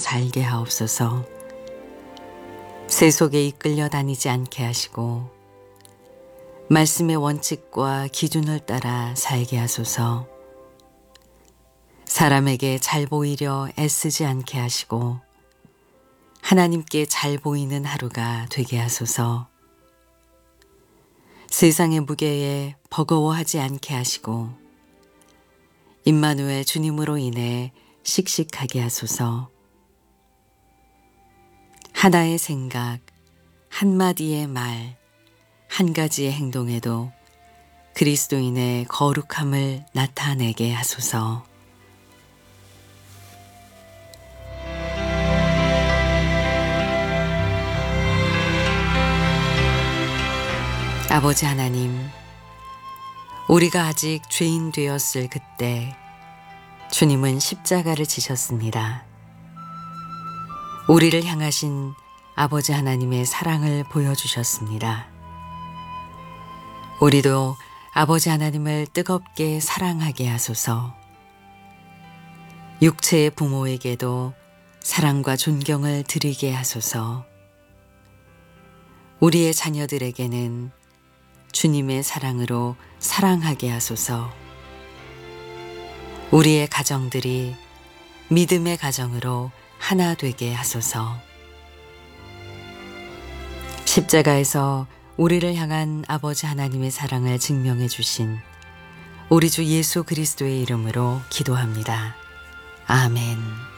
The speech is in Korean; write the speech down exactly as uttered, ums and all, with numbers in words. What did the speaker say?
살게 하옵소서. 세속에 이끌려 다니지 않게 하시고 말씀의 원칙과 기준을 따라 살게 하소서. 사람에게 잘 보이려 애쓰지 않게 하시고 하나님께 잘 보이는 하루가 되게 하소서. 세상의 무게에 버거워하지 않게 하시고 임마누엘 주님으로 인해 씩씩하게 하소서. 하나의 생각, 한마디의 말, 한 가지의 행동에도 그리스도인의 거룩함을 나타내게 하소서. 아버지 하나님, 우리가 아직 죄인 되었을 그때 주님은 십자가를 지셨습니다. 우리를 향하신 아버지 하나님의 사랑을 보여주셨습니다. 우리도 아버지 하나님을 뜨겁게 사랑하게 하소서. 육체의 부모에게도 사랑과 존경을 드리게 하소서. 우리의 자녀들에게는 주님의 사랑으로 사랑하게 하소서. 우리의 가정들이 믿음의 가정으로 하나 되게 하소서. 십자가에서 우리를 향한 아버지 하나님의 사랑을 증명해 주신 우리 주 예수 그리스도의 이름으로 기도합니다. 아멘.